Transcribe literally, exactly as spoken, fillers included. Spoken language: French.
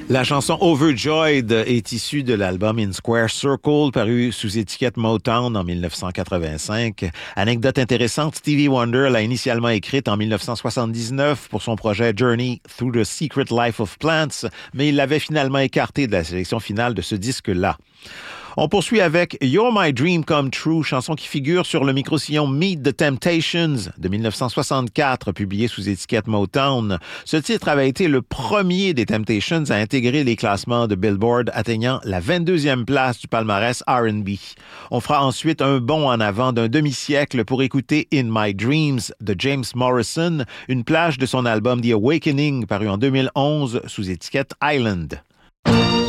La chanson Overjoyed est issue de l'album In Square Circle, paru sous étiquette Motown en dix-neuf cent quatre-vingt-cinq. Anecdote intéressante, Stevie Wonder l'a initialement écrite en dix-neuf cent soixante-dix-neuf pour son projet Journey Through the Secret Life of Plants, mais il l'avait finalement écarté de la sélection finale de ce disque-là. On poursuit avec You're My Dream Come True, chanson qui figure sur le micro-sillon Meet the Temptations de dix-neuf cent soixante-quatre, publié sous étiquette Motown. Ce titre avait été le premier des Temptations à intégrer les classements de Billboard, atteignant la vingt-deuxième place du palmarès R and B. On fera ensuite un bond en avant d'un demi-siècle pour écouter In My Dreams de James Morrison, une plage de son album The Awakening, paru en deux mille onze sous étiquette Island.